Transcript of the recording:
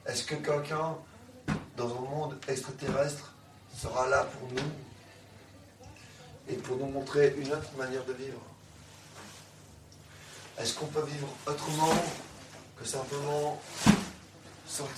Est-ce que quelqu'un dans un monde extraterrestre sera là pour nous et pour nous montrer une autre manière de vivre? Est-ce qu'on peut vivre autrement que simplement sortir